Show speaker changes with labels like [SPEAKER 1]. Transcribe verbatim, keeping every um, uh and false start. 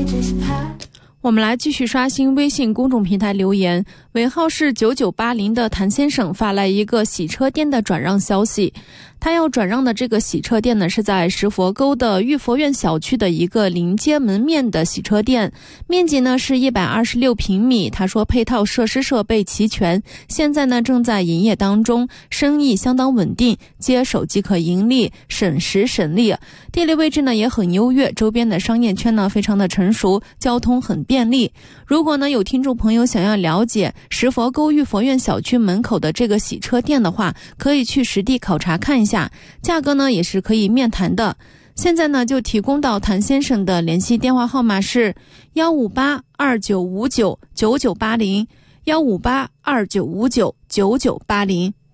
[SPEAKER 1] 我们来继续刷新微信公众平台留言，尾号是九九八零的谭先生发来一个洗车店的转让消息。他要转让的这个洗车店呢，是在石佛沟的玉佛苑小区的一个临街门面的洗车店，面积呢是一百二十六平米。他说配套设施设备齐全，现在呢正在营业当中，生意相当稳定，接手即可盈利，省时省力。地理位置呢也很优越，周边的商业圈呢非常的成熟，交通很便利。如果呢有听众朋友想要了解石佛沟玉佛苑小区门口的这个洗车店的话，可以去实地考察看一下，价格呢也是可以面谈的。现在呢就提供到谭先生的联系电话号码是幺五八二九五九九九八零，幺五八二九五九九九八零。